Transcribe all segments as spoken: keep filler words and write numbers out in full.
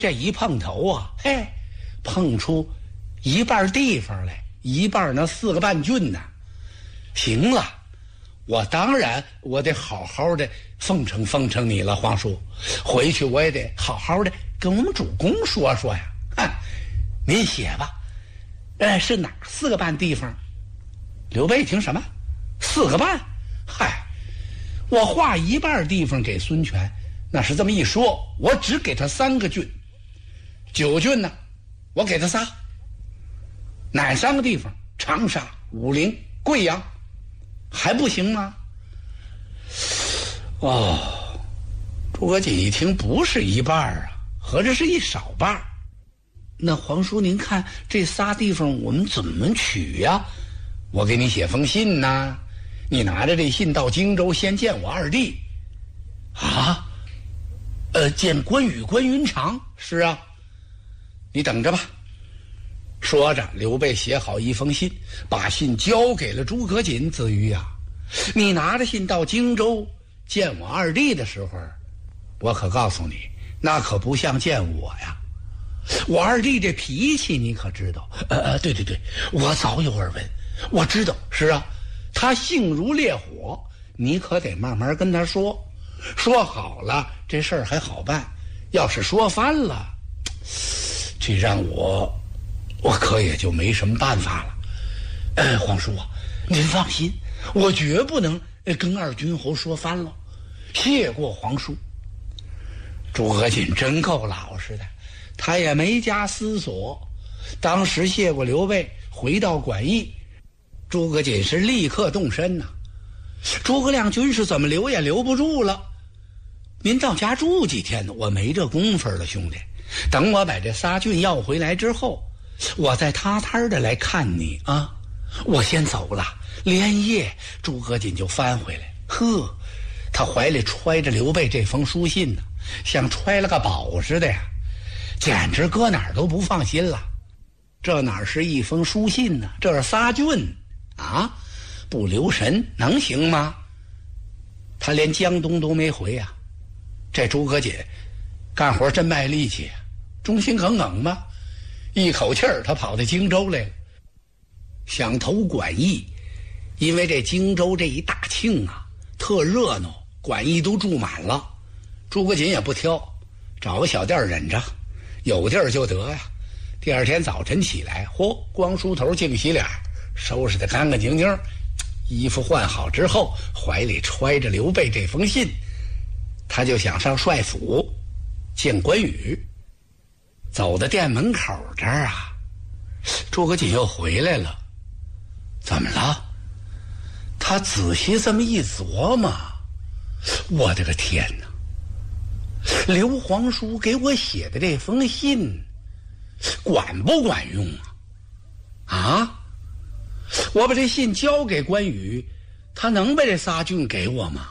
这一碰头啊，嘿，碰出一半地方来，一半那四个半郡呢。行了，我当然我得好好的奉承奉承你了，皇叔。回去我也得好好的跟我们主公说说呀。哼，您写吧。呃，是哪四个半地方？刘备一听什么？四个半？嗨，我划一半地方给孙权，那是这么一说，我只给他三个郡，九郡呢，我给他仨。哪三个地方？长沙、武陵、贵阳，还不行吗？哦，诸葛瑾一听不是一半啊，合着是一少半。那皇叔您看这仨地方我们怎么取呀？我给你写封信呐，你拿着这信到荆州先见我二弟。啊？呃，见关羽、关云长？是啊，你等着吧。说着，刘备写好一封信，把信交给了诸葛瑾。子瑜啊，你拿着信到荆州见我二弟的时候，我可告诉你，那可不像见我呀。我二弟这脾气你可知道？呃，对对对，我早有耳闻，我知道。是啊，他性如烈火，你可得慢慢跟他说。说好了，这事儿还好办；要是说翻了，这让我。我可也就没什么办法了。呃，皇叔啊，您放心，我绝不能跟二军侯说翻了。谢过皇叔。诸葛瑾真够老实的，他也没加思索。当时谢过刘备，回到馆驿，诸葛瑾是立刻动身呐、啊。诸葛亮军是怎么留也留不住了。您到家住几天呢？我没这功夫了，兄弟。等我把这仨郡要回来之后，我再踏踏的来看你啊！我先走了。连夜诸葛瑾就翻回来，呵，他怀里揣着刘备这封书信呢，像揣了个宝似的呀，简直搁哪儿都不放心了。这哪是一封书信呢？这是仨郡啊！不留神能行吗？他连江东都没回啊！这诸葛瑾干活真卖力气，忠心耿耿嘛。一口气儿，他跑到荆州来了，想投馆驿。因为这荆州这一大庆啊，特热闹，馆驿都住满了。诸葛瑾也不挑，找个小店忍着，有地儿就得呀。第二天早晨起来，嚯，光梳头净洗脸，收拾得干干净净，衣服换好之后，怀里揣着刘备这封信，他就想上帅府见关羽。走到店门口这儿啊，诸葛瑾又回来了。怎么了？他仔细这么一琢磨，我的个天哪！刘皇叔给我写的这封信，管不管用啊？啊？我把这信交给关羽，他能把这仨郡给我吗？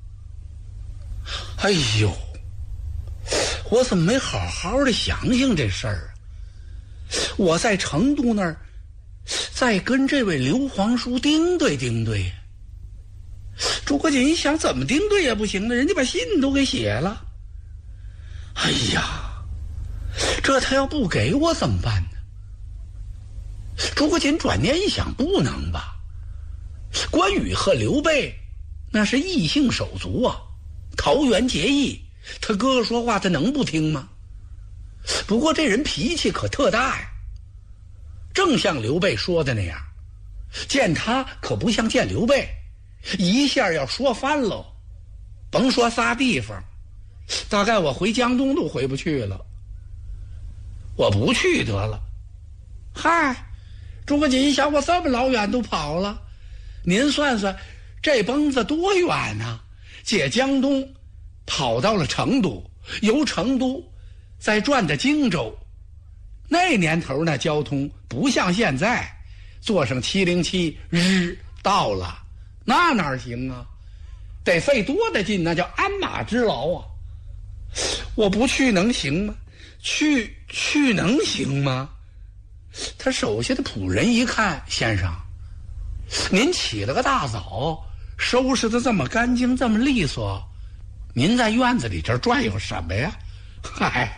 哎呦！我怎么没好好的想想这事儿啊？我在成都那儿再跟这位刘皇叔盯对盯对。诸葛瑾一想，怎么盯对也不行了，人家把信都给写了。哎呀，这他要不给我怎么办呢？诸葛瑾转念一想，不能吧？关羽和刘备那是异姓手足啊，桃园结义。他哥哥说话他能不听吗？不过这人脾气可特大呀，正像刘备说的那样，见他可不像见刘备，一下要说翻喽，甭说仨地方，大概我回江东都回不去了。我不去得了。嗨，诸葛瑾一想，我这么老远都跑了，您算算这蹦子多远啊？解江东跑到了成都，由成都再转到荆州。那年头那交通不像现在，坐上七零七日到了，那哪行啊？得费多大劲，那叫鞍马之劳啊！我不去能行吗？去去能行吗？他手下的仆人一看，先生，您起了个大早，收拾的这么干净，这么利索，您在院子里这转悠什么呀？嗨，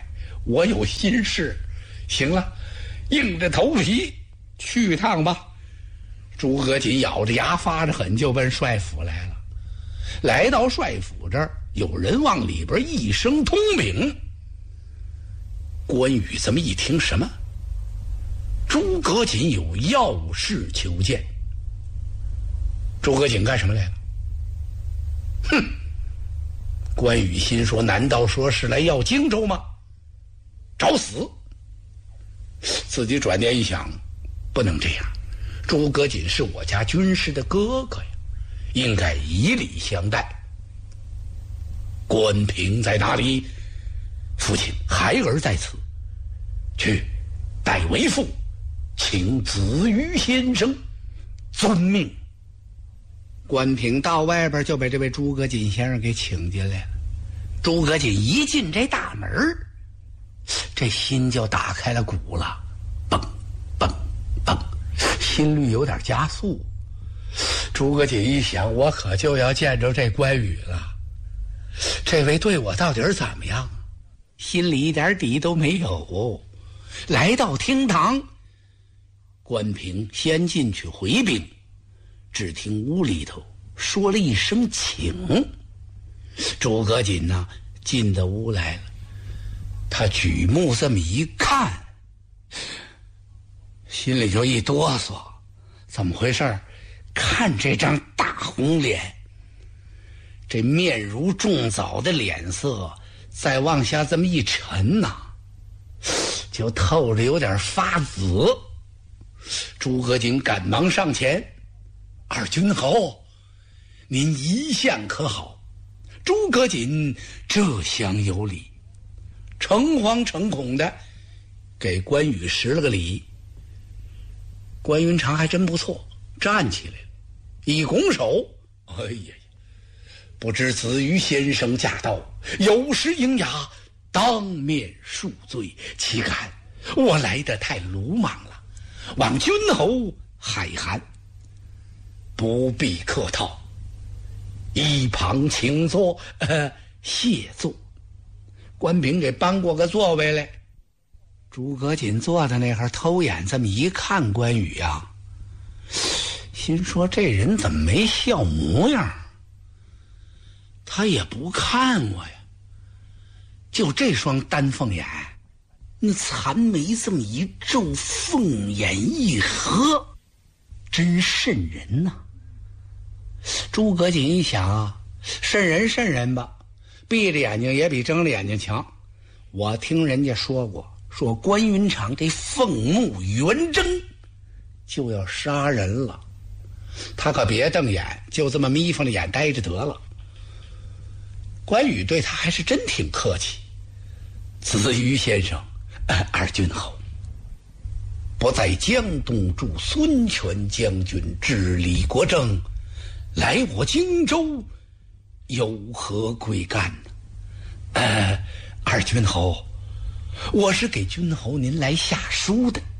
我有心事。行了，硬着头皮去趟吧。诸葛瑾咬着牙发着狠就奔帅府来了。来到帅府这儿，有人往里边一声通禀。关羽这么一听，什么？诸葛瑾有要事求见。诸葛瑾干什么来了？哼！关羽心说：难道说是来要荆州吗？找死！自己转念一想，不能这样。诸葛瑾是我家军师的哥哥呀，应该以礼相待。关平在哪里？父亲，孩儿在此。去，带为父，请子瑜先生遵命。关平到外边就被这位诸葛瑾先生给请进来了。诸葛瑾一进这大门，这心就打开了鼓了，蹦蹦蹦，心率有点加速。诸葛瑾一想，我可就要见着这关羽了，这位对我到底是怎么样？心里一点底都没有。来到厅堂，关平先进去回禀，只听屋里头说了一声请。诸葛瑾呢进到屋来了，他举目这么一看，心里就一哆嗦，怎么回事？看这张大红脸，这面如重枣的脸色再往下这么一沉呐、啊，就透着有点发紫。诸葛瑾赶忙上前：二军侯，您一向可好？诸葛瑾这厢有礼，诚惶诚恐的给关羽施了个礼。关云长还真不错，站起来了，一拱手：哎呀，不知子瑜先生驾到，有失迎牙，当面恕罪。岂敢我来得太鲁莽了，望君侯海涵，不必客套，一旁请坐。呃，谢坐。关平给搬过个座位来。诸葛瑾坐在那儿，偷眼这么一看关羽啊，心说这人怎么没笑模样？他也不看我呀，就这双丹凤眼，那残眉这么一皱，凤眼一合，真瘆人呐、啊。诸葛瑾一想啊，瘆人瘆人吧，闭着眼睛也比睁着眼睛强。我听人家说过，说关云长这凤目圆睁，就要杀人了。他可别瞪眼，就这么眯缝着眼呆着得了。关羽对他还是真挺客气。子瑜先生，呃、二军侯，不在江东助孙权将军治理国政，来我荆州有何贵干呢？呃，二军侯，我是给军侯您来下书的。